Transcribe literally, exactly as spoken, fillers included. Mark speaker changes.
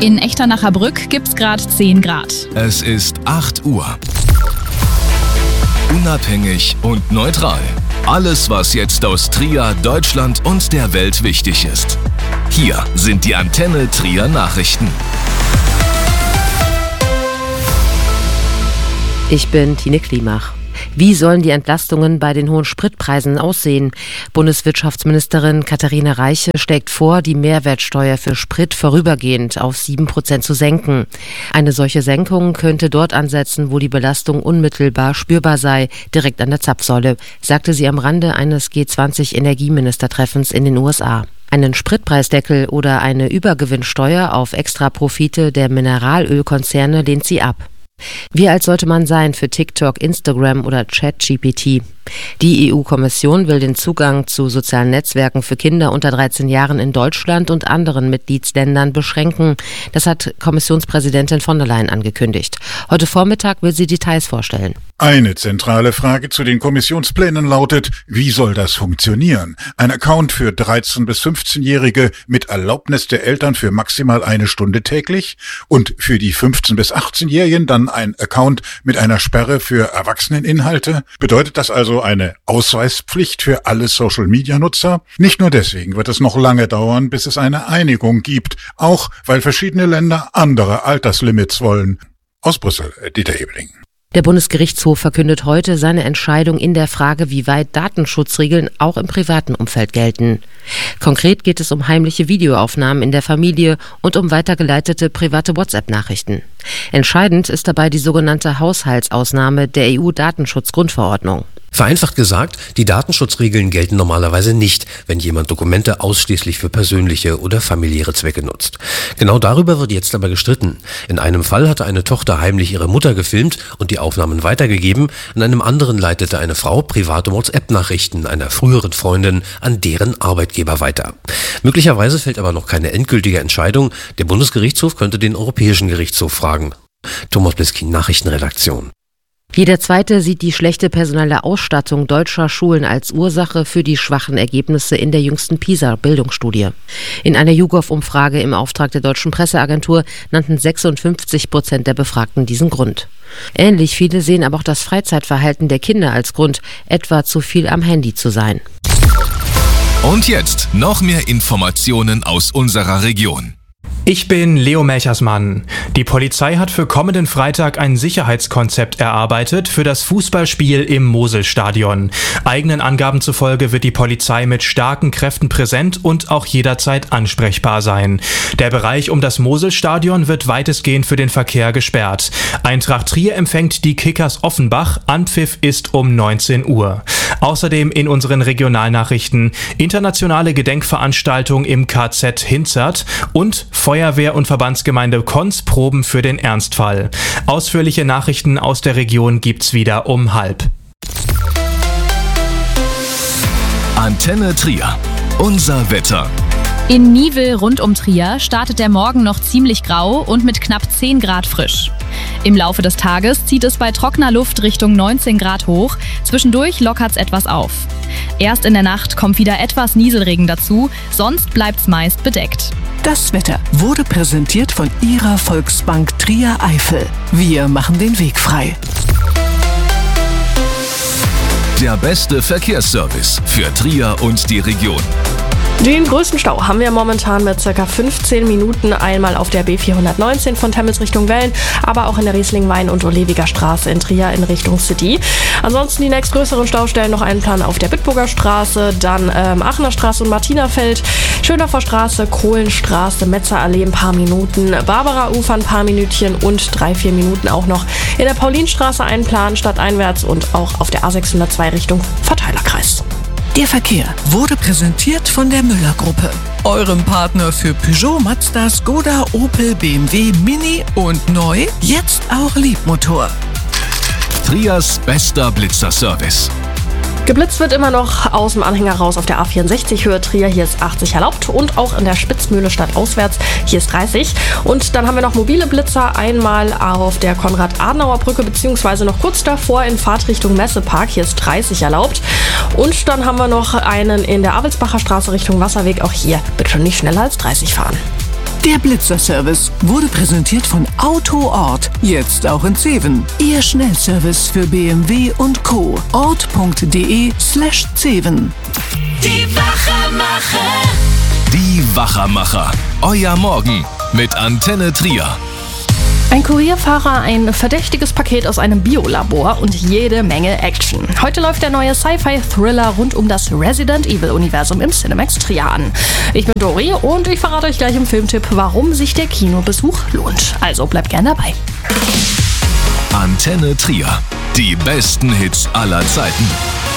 Speaker 1: In Echternacher Brück gibt's gerade zehn Grad.
Speaker 2: Es ist acht Uhr. Unabhängig und neutral. Alles, was jetzt aus Trier, Deutschland und der Welt wichtig ist. Hier sind die Antenne Trier Nachrichten.
Speaker 3: Ich bin Tine Klimach. Wie sollen die Entlastungen bei den hohen Spritpreisen aussehen? Bundeswirtschaftsministerin Katharina Reiche schlägt vor, die Mehrwertsteuer für Sprit vorübergehend auf sieben Prozent zu senken. Eine solche Senkung könnte dort ansetzen, wo die Belastung unmittelbar spürbar sei, direkt an der Zapfsäule, sagte sie am Rande eines G zwanzig Energieministertreffens in den U S A. Einen Spritpreisdeckel oder eine Übergewinnsteuer auf Extraprofite der Mineralölkonzerne lehnt sie ab. Wie alt sollte man sein für TikTok, Instagram oder ChatGPT? Die E U-Kommission will den Zugang zu sozialen Netzwerken für Kinder unter dreizehn Jahren in Deutschland und anderen Mitgliedsländern beschränken. Das hat Kommissionspräsidentin von der Leyen angekündigt. Heute Vormittag will sie Details vorstellen.
Speaker 4: Eine zentrale Frage zu den Kommissionsplänen lautet, wie soll das funktionieren? Ein Account für dreizehn- bis fünfzehnjährige mit Erlaubnis der Eltern für maximal eine Stunde täglich und für die fünfzehn- bis achtzehnjährigen dann ein Account mit einer Sperre für Erwachseneninhalte? Bedeutet das also eine Ausweispflicht für alle Social-Media-Nutzer? Nicht nur deswegen wird es noch lange dauern, bis es eine Einigung gibt, auch weil verschiedene Länder andere Alterslimits wollen. Aus Brüssel, Dieter Ebeling.
Speaker 3: Der Bundesgerichtshof verkündet heute seine Entscheidung in der Frage, wie weit Datenschutzregeln auch im privaten Umfeld gelten. Konkret geht es um heimliche Videoaufnahmen in der Familie und um weitergeleitete private WhatsApp-Nachrichten. Entscheidend ist dabei die sogenannte Haushaltsausnahme der E U-Datenschutzgrundverordnung.
Speaker 5: Vereinfacht gesagt, die Datenschutzregeln gelten normalerweise nicht, wenn jemand Dokumente ausschließlich für persönliche oder familiäre Zwecke nutzt. Genau darüber wird jetzt aber gestritten. In einem Fall hatte eine Tochter heimlich ihre Mutter gefilmt und die Aufnahmen weitergegeben, in einem anderen leitete eine Frau private WhatsApp-Nachrichten einer früheren Freundin an deren Arbeitgeber weiter. Möglicherweise fällt aber noch keine endgültige Entscheidung. Der Bundesgerichtshof könnte den Europäischen Gerichtshof fragen. Thomas Bliskin, Nachrichtenredaktion.
Speaker 3: Jeder Zweite sieht die schlechte personelle Ausstattung deutscher Schulen als Ursache für die schwachen Ergebnisse in der jüngsten PISA-Bildungsstudie. In einer YouGov-Umfrage im Auftrag der Deutschen Presseagentur nannten sechsundfünfzig Prozent der Befragten diesen Grund. Ähnlich viele sehen aber auch das Freizeitverhalten der Kinder als Grund, etwa zu viel am Handy zu sein.
Speaker 2: Und jetzt noch mehr Informationen aus unserer Region.
Speaker 6: Ich bin Leo Melchersmann. Die Polizei hat für kommenden Freitag ein Sicherheitskonzept erarbeitet für das Fußballspiel im Moselstadion. Eigenen Angaben zufolge wird die Polizei mit starken Kräften präsent und auch jederzeit ansprechbar sein. Der Bereich um das Moselstadion wird weitestgehend für den Verkehr gesperrt. Eintracht Trier empfängt die Kickers Offenbach. Anpfiff ist um neunzehn Uhr. Außerdem in unseren Regionalnachrichten internationale Gedenkveranstaltung im K Z Hinzert und Feuerwehr und Verbandsgemeinde Konz proben für den Ernstfall. Ausführliche Nachrichten aus der Region gibt's wieder um halb.
Speaker 2: Antenne Trier. Unser Wetter.
Speaker 1: In Nivel rund um Trier startet der Morgen noch ziemlich grau und mit knapp zehn Grad frisch. Im Laufe des Tages zieht es bei trockener Luft Richtung neunzehn Grad hoch. Zwischendurch lockert's etwas auf. Erst in der Nacht kommt wieder etwas Nieselregen dazu, sonst bleibt's meist bedeckt.
Speaker 7: Das Wetter wurde präsentiert von Ihrer Volksbank Trier Eifel. Wir machen den Weg frei.
Speaker 2: Der beste Verkehrsservice für Trier und die Region.
Speaker 8: Den größten Stau haben wir momentan mit ca. fünfzehn Minuten einmal auf der B vierhundertneunzehn von Temmels Richtung Wellen, aber auch in der Riesling-Wein- und Olewiger Straße in Trier in Richtung City. Ansonsten die nächstgrößeren Staustellen noch einen Plan auf der Bitburger Straße, dann ähm, Aachener Straße und Martinerfeld, Schönhofer Straße, Kohlenstraße, Metzerallee ein paar Minuten, Barbara-Ufer ein paar Minütchen und drei, vier Minuten auch noch in der Paulinstraße einen Plan stadteinwärts und auch auf der A sechshundertzwei Richtung Verteilerkreis.
Speaker 7: Der Verkehr wurde präsentiert von der Müller-Gruppe, eurem Partner für Peugeot, Mazda, Skoda, Opel, B M W, Mini und neu, jetzt auch Liebmotor.
Speaker 2: Triers bester Blitzerservice.
Speaker 8: Geblitzt wird immer noch aus dem Anhänger raus auf der A vierundsechzig Höhe Trier. Hier ist achtzig erlaubt und auch in der Spitzmühle stadtauswärts. Hier ist dreißig. Und dann haben wir noch mobile Blitzer. Einmal auf der Konrad-Adenauer-Brücke beziehungsweise noch kurz davor in Fahrtrichtung Messepark. Hier ist dreißig erlaubt. Und dann haben wir noch einen in der Avelsbacher Straße Richtung Wasserweg. Auch hier bitte nicht schneller als dreißig fahren.
Speaker 7: Der Blitzer-Service wurde präsentiert von Autoort, jetzt auch in Zeven. Ihr Schnellservice für B M W und Co. ort.de slash Zeven.
Speaker 2: Die Wachermacher. Die Wachermacher. Euer Morgen mit Antenne Trier.
Speaker 8: Ein Kurierfahrer, ein verdächtiges Paket aus einem Biolabor und jede Menge Action. Heute läuft der neue Sci-Fi-Thriller rund um das Resident Evil-Universum im Cinemax Trier an. Ich bin Dori und ich verrate euch gleich im Filmtipp, warum sich der Kinobesuch lohnt. Also bleibt gern dabei.
Speaker 2: Antenne Trier. Die besten Hits aller Zeiten.